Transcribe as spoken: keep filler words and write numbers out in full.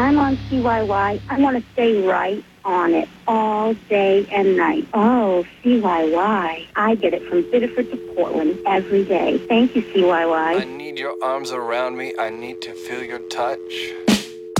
I'm on C Y Y. I want to stay right on it all day and night. Oh, C Y Y. I get it from Biddeford to Portland every day. Thank you, C Y Y. I need your arms around me. I need to feel your touch.